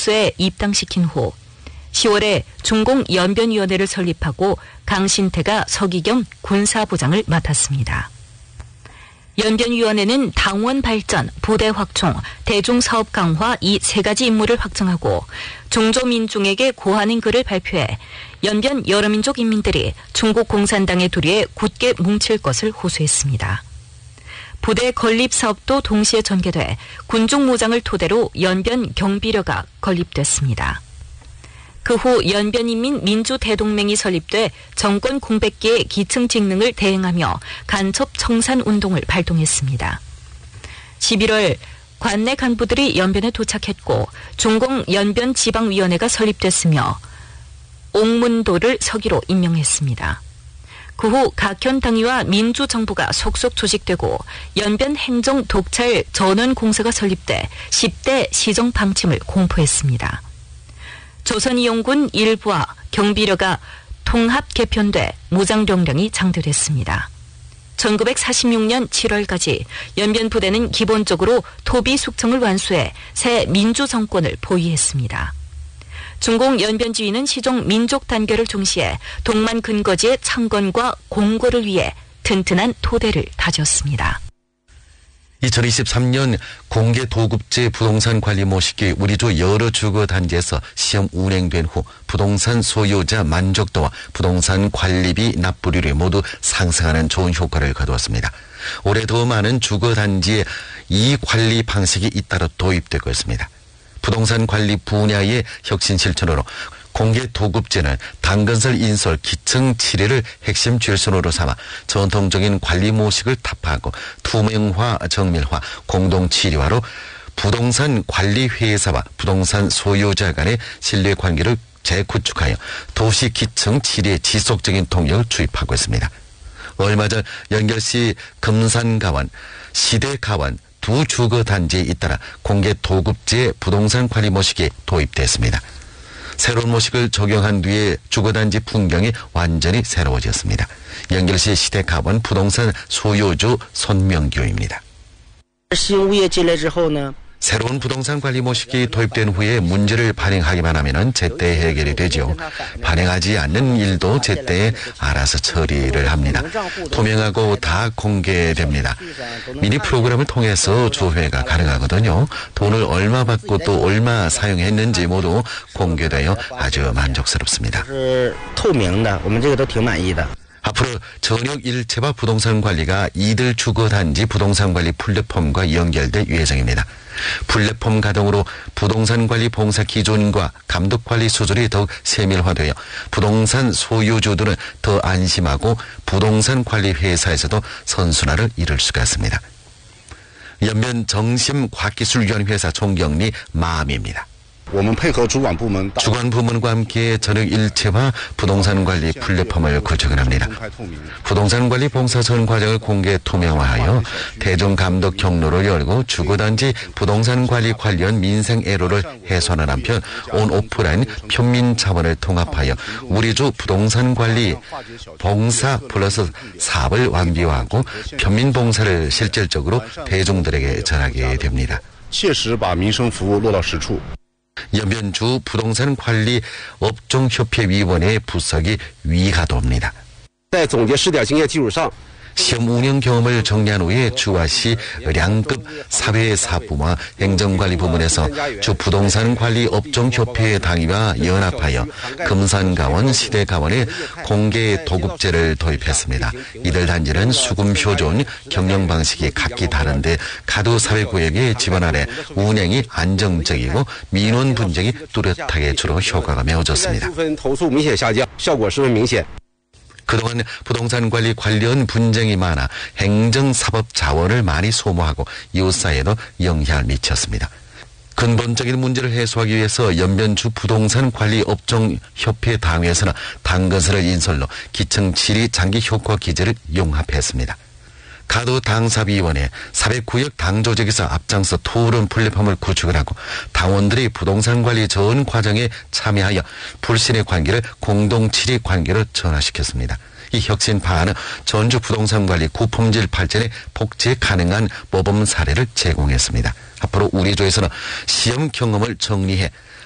사무소에 입당시킨 후 10월에 중공연변위원회를 설립하고 강신태가 서기 겸 군사부장을 맡았습니다. 연변위원회는 당원 발전, 부대 확충, 대중사업 강화 이 세 가지 임무를 확정하고 중조민중에게 고하는 글을 발표해 연변 여러민족 인민들이 중국 공산당의 도리에 굳게 뭉칠 것을 호소했습니다. 부대 건립 사업도 동시에 전개돼 군중 무장을 토대로 연변 경비旅가 건립됐습니다. 그 후 연변인민 민주대동맹이 설립돼 정권 공백기의 기층 직능을 대행하며 간첩 청산 운동을 발동했습니다. 11월 관내 간부들이 연변에 도착했고 중공 연변 지방위원회가 설립됐으며 옥문도를 서기로 임명했습니다. 그 후 각현 당위와 민주정부가 속속 조직되고 연변 행정 독찰 전원공사가 설립돼 10대 시정 방침을 공포했습니다. 조선이용군 일부와 경비旅가 통합 개편돼 무장병력이 장대됐습니다. 1946년 7월까지 연변 부대는 기본적으로 토비 숙청을 완수해 새 민주정권을 보위했습니다. 중공 연변지휘는 시종 민족 단결을 중시해 동만 근거지의 창건과 공고를 위해 튼튼한 토대를 다졌습니다. 2023년 공개 도급제 부동산 관리 모식이 우리주 여러 주거 단지에서 시험 운행된 후 부동산 소유자 만족도와 부동산 관리비 납부률이 모두 상승하는 좋은 효과를 거두었습니다. 올해 더 많은 주거 단지에 이 관리 방식이 잇따라 도입되고 있습니다. 부동산 관리 분야의 혁신 실천으로 공개 도급제는 당근설 인설 기층 칠해를 핵심 질선으로 삼아 전통적인 관리 모식을 타파하고 투명화 정밀화 공동 치료화로 부동산 관리 회사와 부동산 소유자 간의 신뢰 관계를 재구축하여 도시 기층 칠해 지속적인 통역을 주입하고 있습니다. 얼마 전 연결시 금산가원, 시대가원 두 주거 단지에 잇따라 공개 도급제 부동산 관리 모식이 도입됐습니다. 새로운 모식을 적용한 뒤에 주거단지 풍경이 완전히 새로워졌습니다. 연결시 시대가원 부동산 소유주 손명규입니다. 새로운 부동산 관리 모식이 도입된 후에 문제를 발행하기만 하면 제때 해결이 되죠. 발행하지 않는 일도 제때 알아서 처리를 합니다. 투명하고 다 공개됩니다. 미니 프로그램을 통해서 조회가 가능하거든요. 돈을 얼마 받고 또 얼마 사용했는지 모두 공개되어 아주 만족스럽습니다. 앞으로 전역 일체화 부동산 관리가 이들 주거단지 부동산 관리 플랫폼과 연결될 예정입니다. 플랫폼 가동으로 부동산 관리 봉사 기준과 감독 관리 수준이 더욱 세밀화되어 부동산 소유주들은 더 안심하고 부동산 관리 회사에서도 선순환을 이룰 수가 있습니다. 연변 정심과학기술연회사 총경리 마음입니다. 주관 부문과 함께 전역 일체화 부동산 관리 플랫폼을 구축을 합니다. 부동산 관리 봉사 전 과정을 공개 투명화하여 대중 감독 경로를 열고 주거단지 부동산 관리 관련 민생 애로를 해소하는 한편 온 오프라인 편민 자원을 통합하여 우리주 부동산 관리 봉사 플러스 사업을 완비화하고 편민 봉사를 실질적으로 대중들에게 전하게 됩니다. 연변주 부동산 관리 업종협회위원회 부석이 위가도입니다. 시험 운영 경험을 정리한 후에 주화시 량급 사회사부와 행정관리 부문에서 주 부동산 관리 업종협회 당위와 연합하여 금산가원, 시대가원에 공개 도급제를 도입했습니다. 이들 단지는 수금 효존, 경영 방식이 각기 다른데 가두 사회구역의 지원 아래 운영이 안정적이고 민원 분쟁이 뚜렷하게 주로 효과가 매우 좋습니다. 그동안 부동산 관리 관련 분쟁이 많아 행정사법 자원을 많이 소모하고 이웃사회에도 영향을 미쳤습니다. 근본적인 문제를 해소하기 위해서 연변주 부동산 관리 업종협회 당회에서는 당근설을 인설로 기층 질의 장기 효과 기제를 융합했습니다. 가도 당사위원회 409역 당조직에서 앞장서 토론 플랫폼을 구축을 하고 당원들이 부동산 관리 전 과정에 참여하여 불신의 관계를 공동 질의 관계로 전환시켰습니다. 이 혁신 파안은 전주 부동산 관리 고품질 발전에 복제 가능한 모범 사례를 제공했습니다. 앞으로 우리 조에서는 시험 경험을 정리해